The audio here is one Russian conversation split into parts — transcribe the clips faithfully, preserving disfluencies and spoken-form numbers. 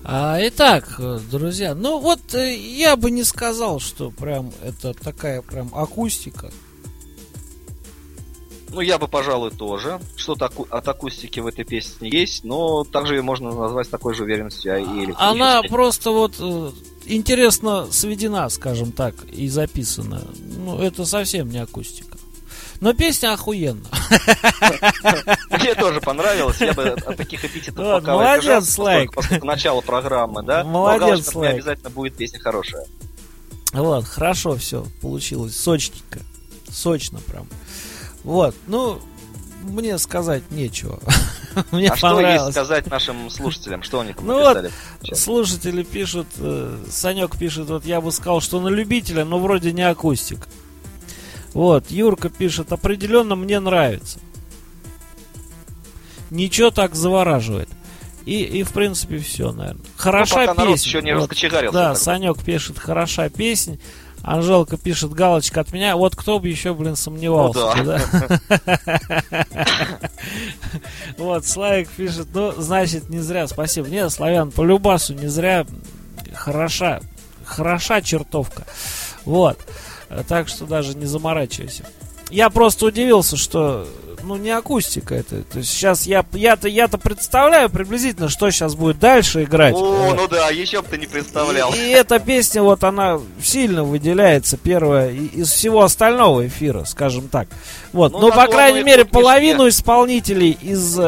А, итак, друзья, ну вот я бы не сказал, что прям это такая прям акустика. Ну, я бы, пожалуй, тоже. Что-то аку- от акустики в этой песне есть, но также ее можно назвать с такой же уверенностью и электрической. Она просто вот э, интересно сведена, скажем так, и записана. Ну, это совсем не акустика. Но песня охуенна. Мне тоже понравилось. Я бы от таких эпитетов вот, пока молодец, Слайк. Поскольку начало программы, да? Молодец, Слайк. Обязательно будет песня хорошая. Вот, хорошо все получилось. Сочненько. Сочно прям. Вот, ну, мне сказать нечего. Мне а понравилось. Что есть сказать нашим слушателям? Что они там ну написали? Вот, слушатели пишут, э, Санек пишет, вот я бы сказал, что на любителя, но вроде не акустик. Вот, Юрка пишет, определенно мне нравится. Ничего так завораживает. И, и в принципе все, наверное. Хороша ну, пока песня. Еще не вот, да, Санек пишет, хороша песня. Анжелка пишет, галочка от меня. Вот кто бы еще, блин, сомневался. Ну, да. Вот, Славик пишет, ну, значит, не зря, спасибо. Нет, Славян, по любасу не зря. Хороша, хороша чертовка. Вот. Так что даже не заморачивайся. Я просто удивился, что, ну, не акустика это. То есть сейчас я, я-то, я-то представляю приблизительно, что сейчас будет дальше играть. О, ну да, еще бы ты не представлял. И, и эта песня, вот она сильно выделяется, первая, из всего остального эфира, скажем так. Вот, ну, ну по крайней мере, половину исполнителей из...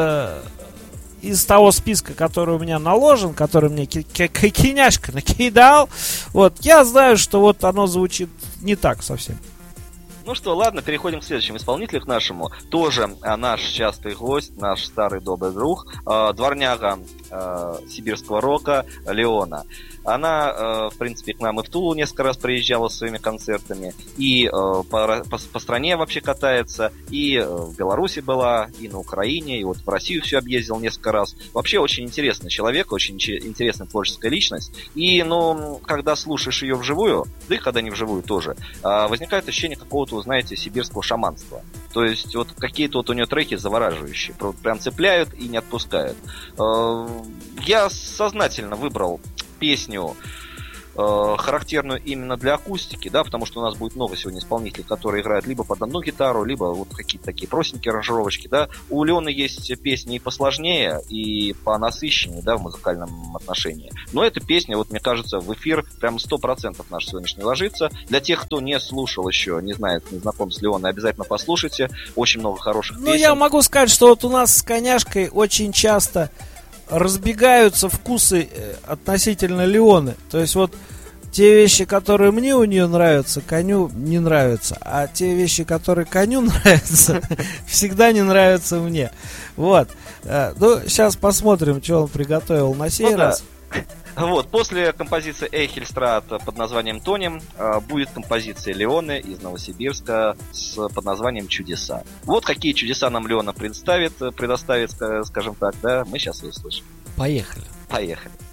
из того списка, который у меня наложен, который мне Киняшка накидал, вот, я знаю, что вот оно звучит не так совсем. Ну что, ладно, переходим к следующему исполнителю, к нашему. Тоже а, наш частый гость, наш старый добрый друг, э, дворняга э, сибирского рока Леона. Она, э, в принципе, к нам и в Тулу несколько раз приезжала с своими концертами, и э, по, по, по стране вообще катается, и э, в Беларуси была, и на Украине, и вот в Россию все объездил несколько раз. Вообще очень интересный человек, очень интересная творческая личность. И, ну, когда слушаешь ее вживую, да и когда не вживую тоже, э, возникает ощущение какого-то, вы знаете, сибирского шаманства. То есть вот какие-то вот у нее треки завораживающие, прям цепляют и не отпускают. Э, я сознательно выбрал песню, э, характерную именно для акустики, да, потому что у нас будет много сегодня исполнителей, которые играют либо под одну гитару, либо вот какие-то такие простенькие аранжировочки, да. У Лены есть песни и посложнее, и понасыщеннее, да, в музыкальном отношении. Но эта песня, вот мне кажется, в эфир прям сто процентов наш сегодняшний ложится. Для тех, кто не слушал еще, не знает, не знаком с Леоной, обязательно послушайте. Очень много хороших ну, песен. Ну, я могу сказать, что вот у нас с Коняшкой очень часто разбегаются вкусы относительно Леоны. То есть вот те вещи, которые мне у нее нравятся, Коню не нравятся. А те вещи, которые Коню нравятся, всегда не нравятся мне. Вот. Ну, сейчас посмотрим, что он приготовил на сей раз. Вот, после композиции Эхельстрат под названием «Тонем» будет композиция Леоны из Новосибирска с, под названием «Чудеса». Вот какие чудеса нам Леона представит, предоставит, скажем так, да, мы сейчас услышим. Поехали. Поехали.